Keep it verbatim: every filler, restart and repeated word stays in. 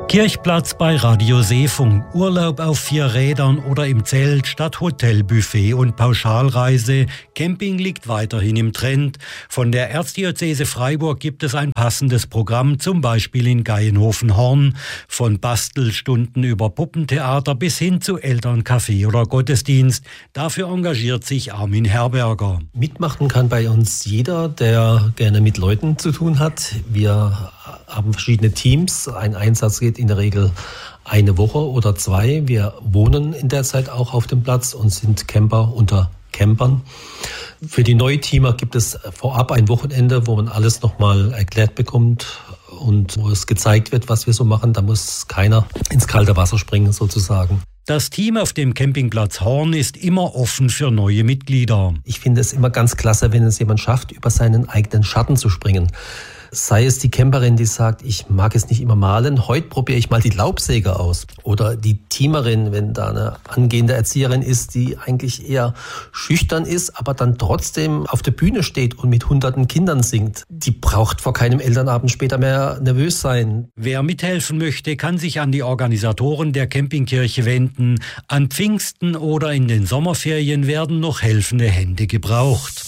Kirchplatz bei Radio Seefunk, Urlaub auf vier Rädern oder im Zelt statt Hotelbuffet und Pauschalreise. Camping liegt weiterhin im Trend. Von der Erzdiözese Freiburg gibt es ein passendes Programm, zum Beispiel in Gaienhofen-Horn. Von Bastelstunden über Puppentheater bis hin zu Elterncafé oder Gottesdienst. Dafür engagiert sich Armin Herberger. Mitmachen kann bei uns jeder, der gerne mit Leuten zu tun hat. Wir haben verschiedene Teams. Ein Einsatz geht in der Regel eine Woche oder zwei. Wir wohnen in der Zeit auch auf dem Platz und sind Camper unter Campern. Für die Neuteamer gibt es vorab ein Wochenende, wo man alles nochmal erklärt bekommt und wo es gezeigt wird, was wir so machen. Da muss keiner ins kalte Wasser springen sozusagen. Das Team auf dem Campingplatz Horn ist immer offen für neue Mitglieder. Ich finde es immer ganz klasse, wenn es jemand schafft, über seinen eigenen Schatten zu springen. Sei es die Camperin, die sagt, ich mag es nicht immer malen, heute probiere ich mal die Laubsäge aus. Oder die Teamerin, wenn da eine angehende Erzieherin ist, die eigentlich eher schüchtern ist, aber dann trotzdem auf der Bühne steht und mit hunderten Kindern singt. Die braucht vor keinem Elternabend später mehr nervös sein. Wer mithelfen möchte, kann sich an die Organisatoren der Campingkirche wenden. An Pfingsten oder in den Sommerferien werden noch helfende Hände gebraucht.